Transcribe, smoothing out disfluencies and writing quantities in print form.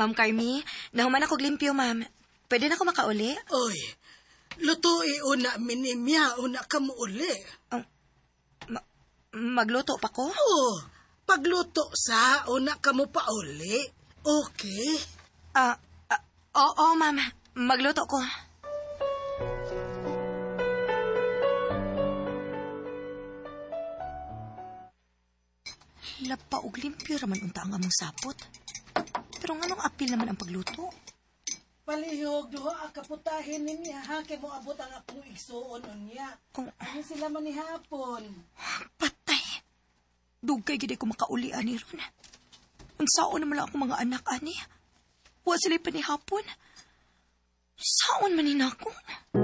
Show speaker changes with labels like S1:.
S1: Ma'am Carmi, nahuman ako limpyo, ma'am. Pwede na ako makauli?
S2: Oy, lutu'i una minimya, una ka mo uli.
S1: Magluto pa ko?
S2: Oo, pagluto sa, una ka mo pa uli. Okay?
S1: Oo, ma'am. Magluto ko. Lapa og limpyo raman unta ang among sapot. Pero nganong apil naman ang pagluto?
S2: Palihog, duha kaputahin niya, ha? Kaya mo abot ang akong igsuon niya. Ano sila man ni hapon?
S1: Patay. Dugay gid ko makauli ani ron. Unsaon naman lang ako mga anak ani? Wa sila pa ni hapon. Saon man ni nako?